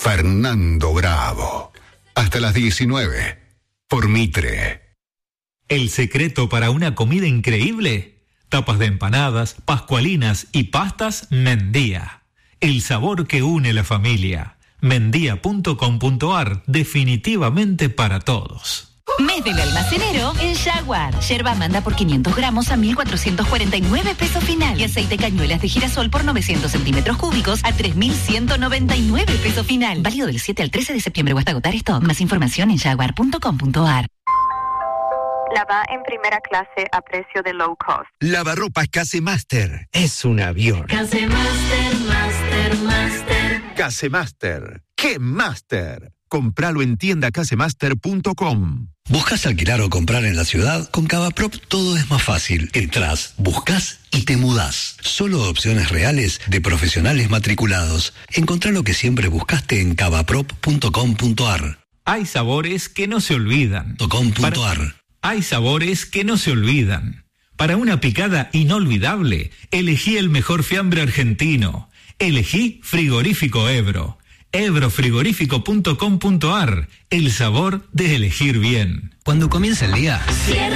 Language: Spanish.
Fernando Bravo. Hasta las 19. Por Mitre. ¿El secreto para una comida increíble? Tapas de empanadas, pascualinas y pastas Mendía. El sabor que une la familia. Mendía.com.ar, definitivamente para todos. Mes del almacenero en Jaguar. Yerba manda por 500 gramos a 1.449 pesos final. Y aceite cañuelas de girasol por 900 centímetros cúbicos a 3.199 pesos final. Válido del 7 al 13 de septiembre o hasta agotar stock. Más información en jaguar.com.ar. Lava en primera clase a precio de low cost. Lavarropas Casemaster. Es un avión. Casemaster, Master. Casemaster. ¡Qué Master! Compralo en tiendacasemaster.com. ¿Buscas alquilar o comprar en la ciudad? Con Cavaprop todo es más fácil. Entrás, buscas y te mudás. Solo opciones reales de profesionales matriculados. Encontrá lo que siempre buscaste en cavaprop.com.ar. Hay sabores que no se olvidan. Hay sabores que no se olvidan. Para una picada inolvidable, elegí el mejor fiambre argentino. Elegí Frigorífico Ebro. Ebrofrigorífico.com.ar. El sabor de elegir bien. Cuando comienza el día,